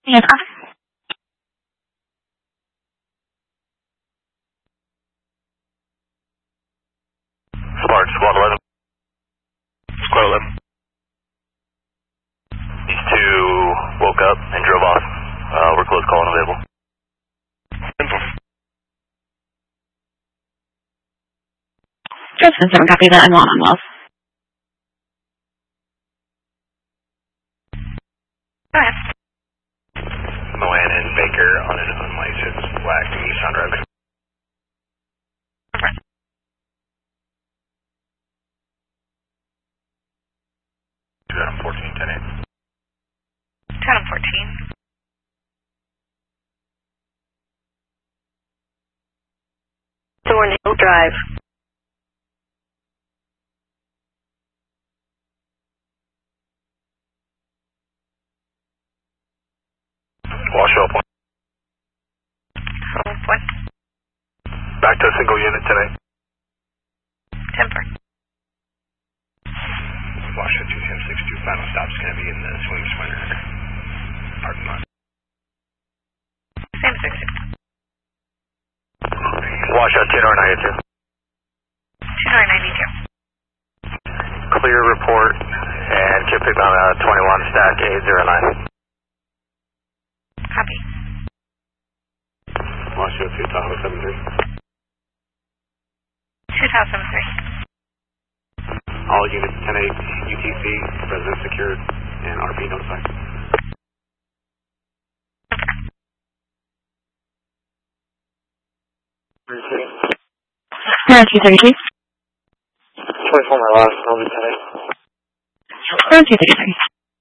Yes. Spark, Squad 11. Squad 11. These two woke up and drove off. We're close call unavailable. Simple. Justin 7, copy that. I'm on Wells. Go ahead. Moan and Baker on an unlicensed black Nissan Rogue. 2014 10-8. 2014. Thornhill Drive. Washoe Point. What? Back to a single unit today. Temper. Washoe 2762. Final stop's going to be in the Swing Swinger parking lot. Same 6. Washoe 292. 292. Clear report and keep it on a 21 stack 809. Copy. Washoe 2 Tahoe 73. 2073. All units 10-8 UTC, resident secured, and RP notified. Round 233. 24 my last, I'll be 10-8. Round 233.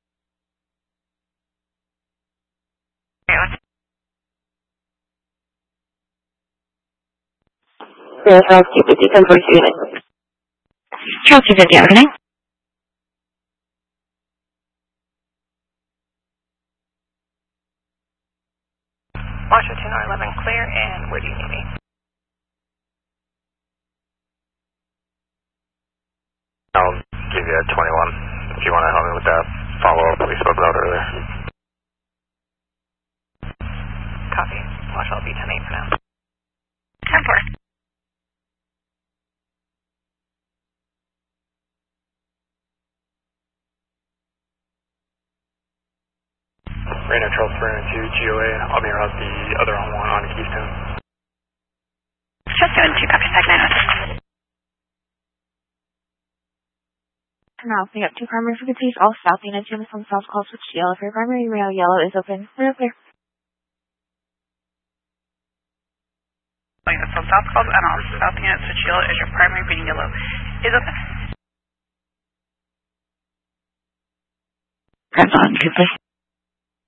Yes, Round 250, 1042 unit. Round 250, everything. Washington R11 clear, and where do you need me? I'll give you a 21 if you want to help me with that follow-up we spoke about earlier. Copy. Watch, I'll be 10-8 for now. 10-4. Reno Charles Brandon to GOA. I'll be around the other on one on Keystone. Just 72, copy, tag 906. Now, we got 2 primary frequencies, all south units, units on south call switch yellow. If your primary rail yellow is open, real clear. Units on south calls and all south units switch yellow as your primary being yellow is open. Grabs on, Cooper.